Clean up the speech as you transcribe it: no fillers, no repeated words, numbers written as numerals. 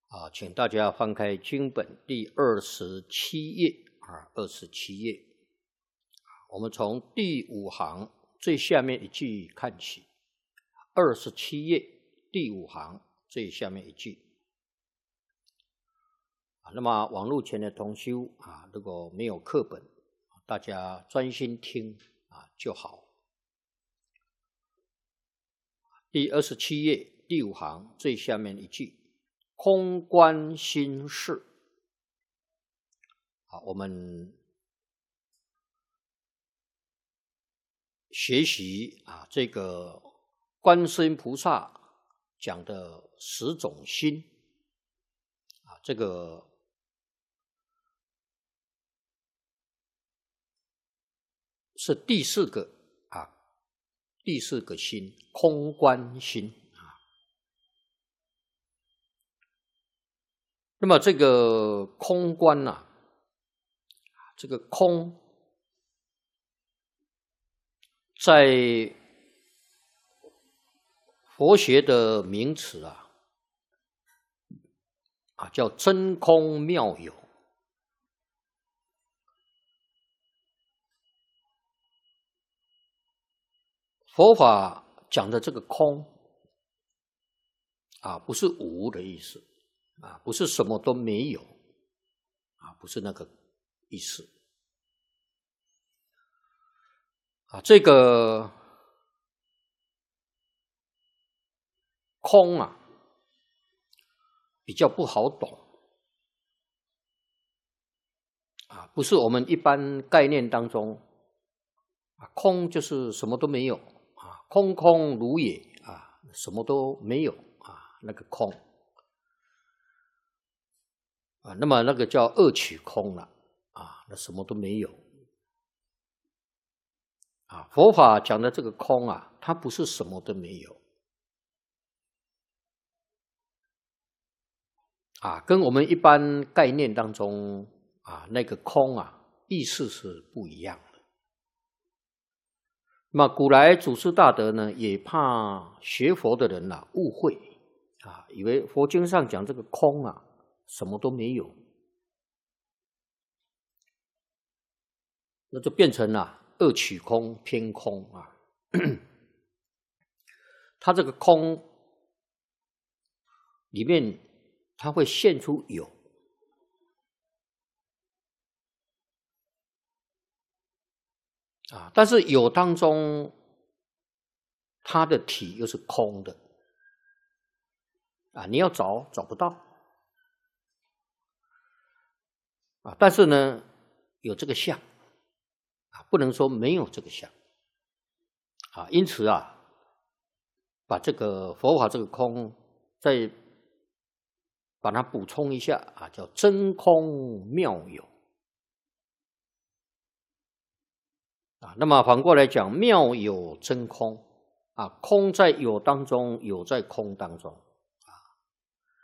请大家翻开经本第27页27页，我们从第5行最下面一句看起。27页第5行最下面一句。那么网络前的同修如果没有课本，大家专心听就好。第27页第5行最下面一句，空观心事。我们学习这个观世音菩萨讲的10种心这个是第4个心，空观心那么这个空观这个空在佛学的名词叫真空妙有。佛法讲的这个空不是无的意思不是什么都没有不是那个意思这个空比较不好懂不是我们一般概念当中空就是什么都没有空空如也什么都没有那个空那么那个叫二取空了那什么都没有佛法讲的这个空它不是什么都没有跟我们一般概念当中那个空意思是不一样的。那么古来祖师大德呢，也怕学佛的人误会以为佛经上讲这个空什么都没有，那就变成了二取空偏空它这个空里面它会现出有但是有当中它的体又是空的你要找不到但是呢有这个相不能说没有这个相因此把这个佛法这个空再把它补充一下叫真空妙有那么反过来讲，妙有真空空在有当中，有在空当中